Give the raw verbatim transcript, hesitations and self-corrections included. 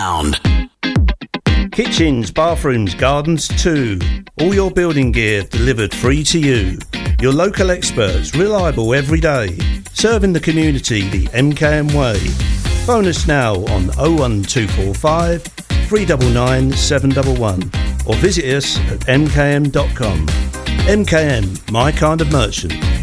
Kitchens, bathrooms, gardens too. All your building gear delivered free to you. Your local experts, reliable every day. Serving the community the M K M way. Phone us now on oh one two four five, three nine nine, seven one one or visit us at m k m dot com. M K M, my kind of merchant.